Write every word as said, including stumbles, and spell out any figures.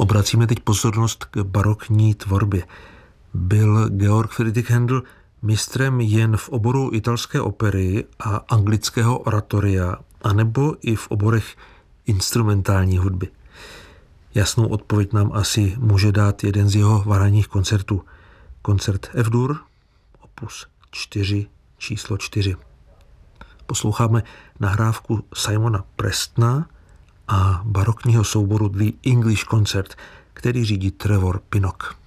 Obracíme teď pozornost k barokní tvorbě. Byl Georg Friedrich Händel mistrem jen v oboru italské opery a anglického oratoria, anebo i v oborech instrumentální hudby? Jasnou odpověď nám asi může dát jeden z jeho varhanních koncertů. Koncert F-dur, opus čtyři, číslo čtyři. Posloucháme nahrávku Simona Prestona a barokního souboru The English Concert, který řídí Trevor Pinnock.